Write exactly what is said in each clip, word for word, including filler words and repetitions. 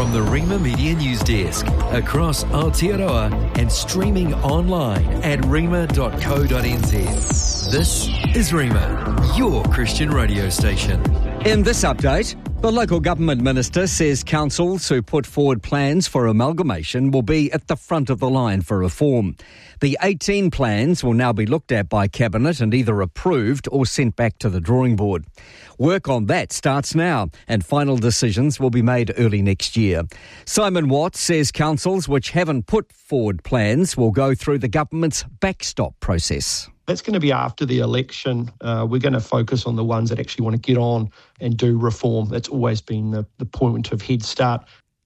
From the Rima Media News Desk, across Aotearoa and streaming online at rima dot co dot n z. This is Rima, your Christian radio station. In this update, the local government minister says councils who put forward plans for amalgamation will be at the front of the line for reform. The eighteen plans will now be looked at by Cabinet and either approved or sent back to the drawing board. Work on that starts now and final decisions will be made early next year. Simon Watts says councils which haven't put forward plans will go through the government's backstop process. That's going to be after the election. Uh, we're going to focus on the ones that actually want to get on and do reform. That's always been the, the point of Head Start.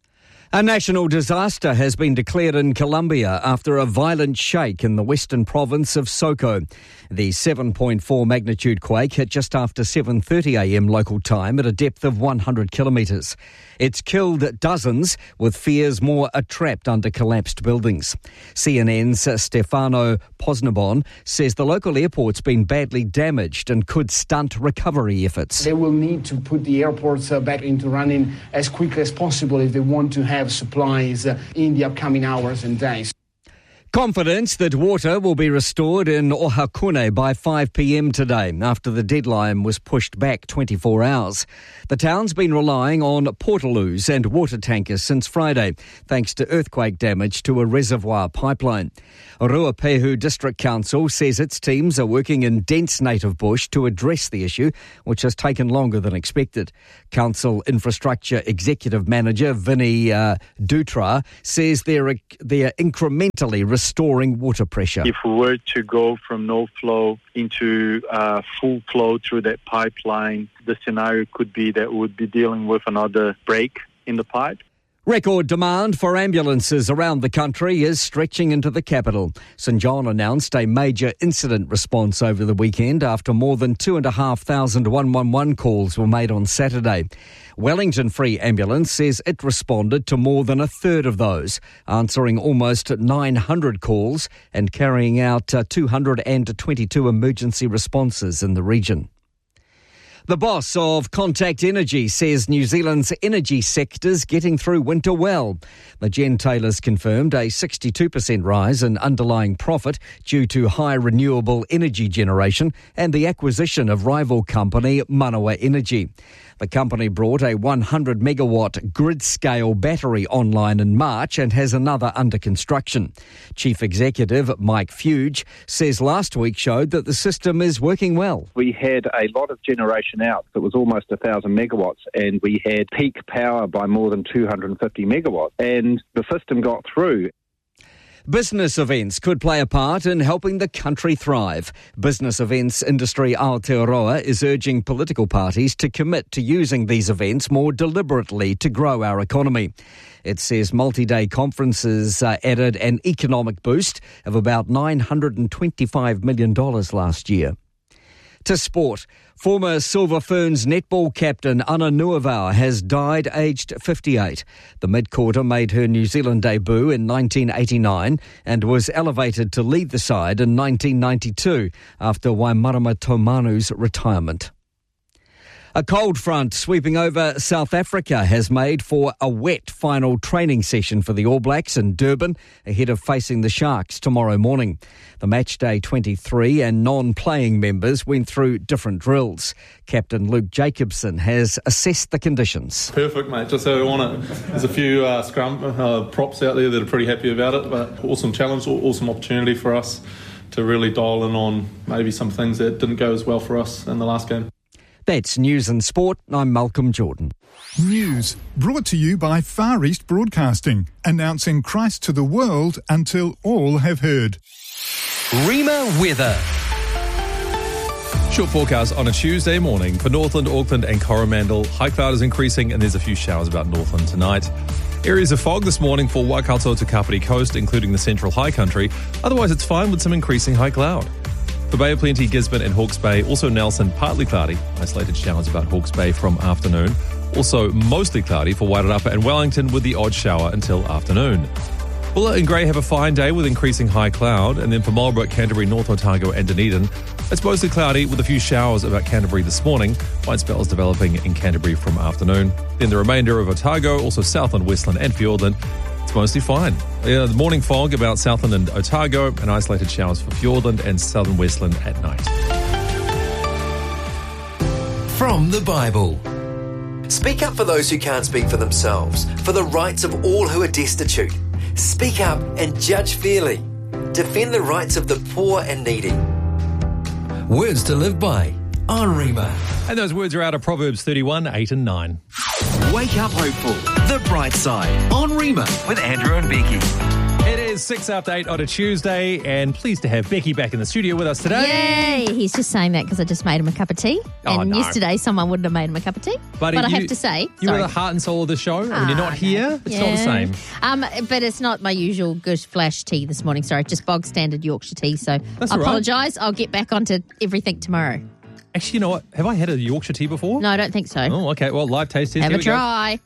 A national disaster has been declared in Colombia after a violent shake in the western province of Soco. The seven point four magnitude quake hit just after seven thirty a m local time at a depth of one hundred kilometres. It's killed dozens, with fears more are trapped under collapsed buildings. C N N's Stefano Posnabon says the local airport's been badly damaged and could stunt recovery efforts. They will need to put the airports uh, back into running as quickly as possible if they want to have supplies uh, in the upcoming hours and days. Confidence that water will be restored in Ohakune by five p m today after the deadline was pushed back twenty-four hours. The town's been relying on portaloos and water tankers since Friday, thanks to earthquake damage to a reservoir pipeline. Ruapehu District Council says its teams are working in dense native bush to address the issue, which has taken longer than expected. Council Infrastructure Executive Manager Vinny uh, Dutra says they're, they're incrementally restoring water pressure. If we were to go from no flow into uh, full flow through that pipeline, the scenario could be that we would be dealing with another break in the pipe. Record demand for ambulances around the country is stretching into the capital. St John announced a major incident response over the weekend after more than two thousand five hundred one one one calls were made on Saturday. Wellington Free Ambulance says it responded to more than a third of those, answering almost nine hundred calls and carrying out uh, two hundred twenty-two emergency responses in the region. The boss of Contact Energy says New Zealand's energy sector's getting through winter well. The Jen Taylor's confirmed a sixty-two percent rise in underlying profit due to high renewable energy generation and the acquisition of rival company Manawa Energy. The company brought a one hundred megawatt grid-scale battery online in March and has another under construction. Chief Executive Mike Fuge says last week showed that the system is working well. We had a lot of generation out. It was almost one thousand megawatts, and we had peak power by more than two hundred fifty megawatts, and the system got through. Business events could play a part in helping the country thrive. Business events industry Aotearoa is urging political parties to commit to using these events more deliberately to grow our economy. It says multi-day conferences uh, added an economic boost of about nine hundred twenty-five million dollars last year. To sport. Former Silver Ferns netball captain Ana Nuavau has died aged fifty-eight. The mid-quarter made her New Zealand debut in nineteen eighty-nine and was elevated to lead the side in nineteen ninety-two after Waimarama Tomanu's retirement. A cold front sweeping over South Africa has made for a wet final training session for the All Blacks in Durban ahead of facing the Sharks tomorrow morning. The Matchday twenty-three and non-playing members went through different drills. Captain Luke Jacobson has assessed the conditions. Perfect, mate. Just how we want it. There's a few uh, scrum uh, props out there that are pretty happy about it, but awesome challenge, awesome opportunity for us to really dial in on maybe some things that didn't go as well for us in the last game. That's News and Sport. I'm Malcolm Jordan. News brought to you by Far East Broadcasting, announcing Christ to the world until all have heard. Rima weather. Short forecast on a Tuesday morning for Northland, Auckland and Coromandel. High cloud is increasing and there's a few showers about Northland tonight. Areas of fog this morning for Waikato to Kapiti Coast, including the central high country. Otherwise, it's fine with some increasing high cloud. For Bay of Plenty, Gisborne and Hawke's Bay, also Nelson, partly cloudy. Isolated showers about Hawke's Bay from afternoon. Also mostly cloudy for Wairarapa and Wellington with the odd shower until afternoon. Bulla and Grey have a fine day with increasing high cloud. And then for Marlborough, Canterbury, North Otago and Dunedin, it's mostly cloudy with a few showers about Canterbury this morning. Fine spells developing in Canterbury from afternoon. Then the remainder of Otago, also Southland, Westland and Fiordland, it's mostly fine. Yeah, the morning fog about Southland and Otago, and isolated showers for Fiordland and Southern Westland at night. From the Bible. Speak up for those who can't speak for themselves, for the rights of all who are destitute. Speak up and judge fairly. Defend the rights of the poor and needy. Words to live by on Rhema. And those words are out of Proverbs thirty-one, eight and nine. Wake up hopeful. The bright side on Rhema with Andrew and Becky. It is six after eight on a Tuesday, and pleased to have Becky back in the studio with us today. Yay! He's just saying that because I just made him a cup of tea. Oh, and no. yesterday someone wouldn't have made him a cup of tea. Buddy, but I you- have to say, You sorry. are the heart and soul of the show, and when you're Ah, not here, it's not the Yeah. same. Um, but it's not my usual good flash tea this morning. Sorry, just bog standard Yorkshire tea. So That's I all right. apologise. I'll get back onto everything tomorrow. Actually, you know what? Have I had a Yorkshire tea before? No, I don't think so. Oh, okay. Well, live taste test. have Here a we go. try.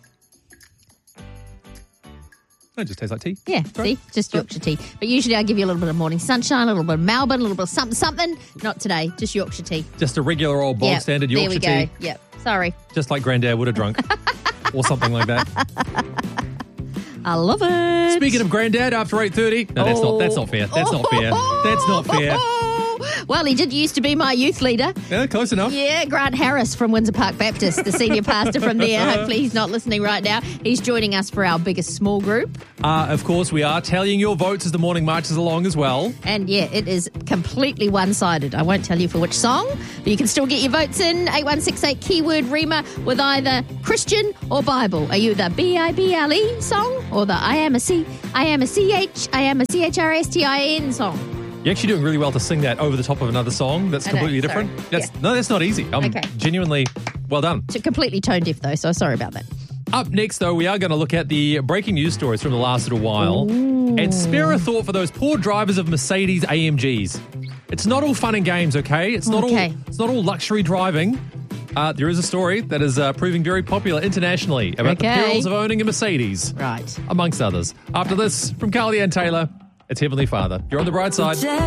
It just tastes like tea. Yeah, see, just Yorkshire tea. But usually I give you a little bit of morning sunshine, a little bit of Melbourne, a little bit of something, something. Not today, just Yorkshire tea. Just a regular old bog Yep, standard Yorkshire there we tea. go. Yep, sorry. Just like Grandad would have drunk. Or something like that. I love it. Speaking of Grandad, after eight thirty. No, that's not that's not fair. That's not fair. That's not fair. Well, he did used to be my youth leader. Yeah, close enough. Yeah, Grant Harris from Windsor Park Baptist, the senior pastor from there. Hopefully he's not listening right now. He's joining us for our biggest small group. Uh, of course, we are tallying your votes as the morning marches along as well. And yeah, it is completely one-sided. I won't tell you for which song, but you can still get your votes in. eight one six eight keyword Rhema with either Christian or Bible. Are you the B I B L E song or the I am a C, I am a C H, I am a C H R S T I N song? You're actually doing really well to sing that over the top of another song that's I know, completely sorry. different. That's, Yeah. No, that's not easy. I'm Okay. genuinely well done. So completely tone deaf though, so sorry about that. Up next, though, we are going to look at the breaking news stories from the last little while and spare a thought for those poor drivers of Mercedes A M Gs. It's not all fun and games, okay? It's not Okay. all. It's not all luxury driving. Uh, there is a story that is uh, proving very popular internationally about the Okay. perils of owning a Mercedes, Right. amongst others. After this, from Carly Ann Taylor, it's Heavenly Father. You're on the bright side.